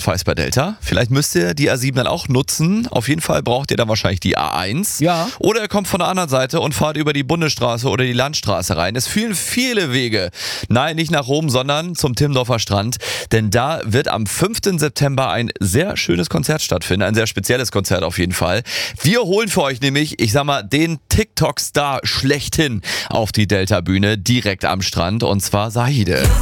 Feist bei Delta. Vielleicht müsst ihr die A7 dann auch nutzen. Auf jeden Fall braucht ihr dann wahrscheinlich die A1. Ja. Oder ihr kommt von der anderen Seite und fahrt über die Bundesstraße oder die Landstraße rein. Es führen viele Wege. Nein, nicht nach Rom, sondern zum Timmendorfer Strand. Denn da wird am 5. September ein sehr schönes Konzert stattfinden. Ein sehr spezielles Konzert auf jeden Fall. Wir holen für euch nämlich, ich sag mal, den TikTok-Star schlechthin auf die Delta-Bühne direkt am Strand. Und zwar Sahide.